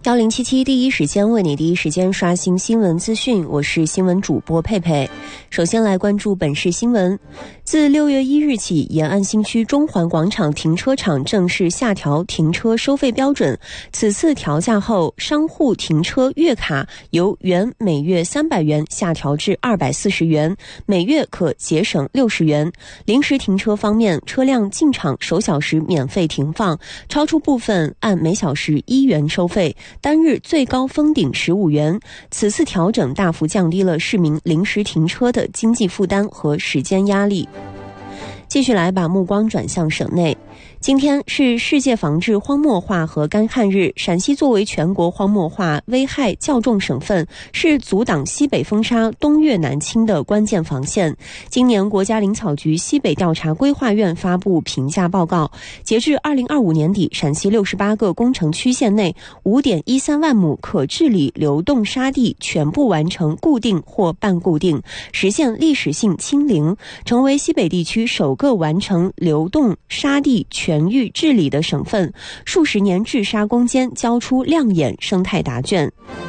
1077第一时间为你第一时间刷新新闻资讯，我是新闻主播佩佩。首先来关注本市新闻。自6月1日起，延安新区中环广场停车场正式下调停车收费标准。此次调价后，商户停车月卡由原每月300元下调至240元，每月可节省60元。临时停车方面，车辆进场首小时免费停放，超出部分按每小时1元收费，单日最高封顶15元。此次调整大幅降低了市民临时停车的经济负担和时间压力。继续来把目光转向省内。今天是世界防治荒漠化和干旱日，陕西作为全国荒漠化危害较重省份，是阻挡西北风沙东越南侵的关键防线。今年国家林草局西北调查规划院发布评价报告，截至2025年底，陕西68个工程区县内 5.13 万亩可治理流动沙地全部完成固定或半固定，实现历史性清零，成为西北地区首个完成流动沙地全域治理的省份，数十年治沙攻坚交出亮眼生态答卷。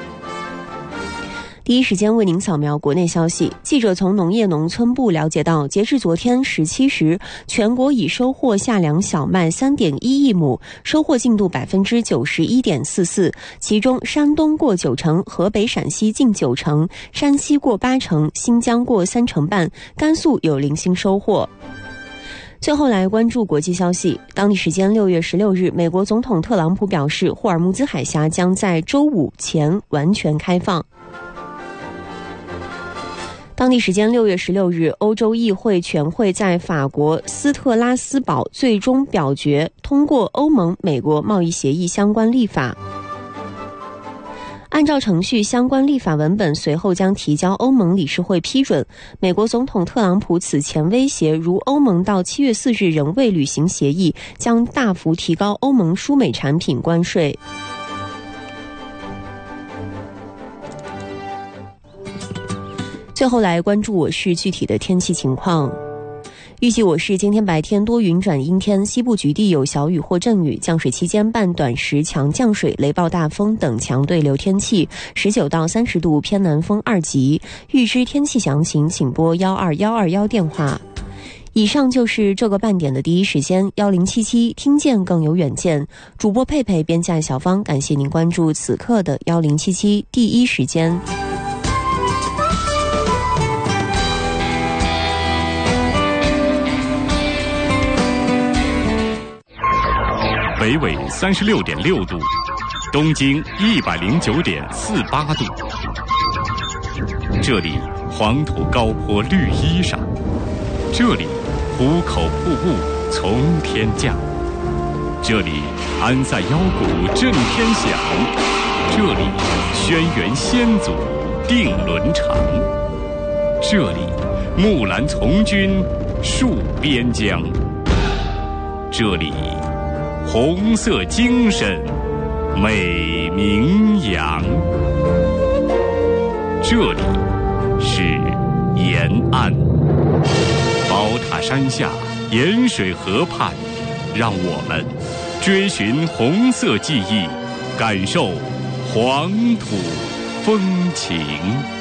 第一时间为您扫描国内消息。记者从农业农村部了解到，截至昨天17时，全国已收获夏粮小麦3.1亿亩，收获进度 91.44%， 其中山东过90%，河北陕西近90%，山西过80%，新疆过3成半，甘肃有零星收获。最后来关注国际消息。当地时间6月16日，美国总统特朗普表示，霍尔木兹海峡将在周五前完全开放。当地时间6月16日，欧洲议会全会在法国斯特拉斯堡最终表决通过欧盟美国贸易协议相关立法。按照程序，相关立法文本随后将提交欧盟理事会批准。美国总统特朗普此前威胁，如欧盟到7月4日仍未履行协议，将大幅提高欧盟输美产品关税。最后来关注我市具体的天气情况。预计我市今天白天多云转阴天，西部局地有小雨或阵雨，降水期间半短时强降水、雷暴大风等强对流天气，19到30度，偏南风2级。预知天气详情，请拨12121电话。以上就是这个半点的第一时间，1077听见更有远见。主播佩佩，编辑小芳，感谢您关注此刻的1077第一时间。 北纬36.6度，东经109.48度。这里黄土高坡绿衣裳，这里壶口瀑布从天降，这里安塞腰鼓震天响，这里轩辕先祖定伦常，这里木兰从军戍边疆，这里红色精神美名扬，这里是延安。宝塔山下，盐水河畔，让我们追寻红色记忆，感受黄土风情。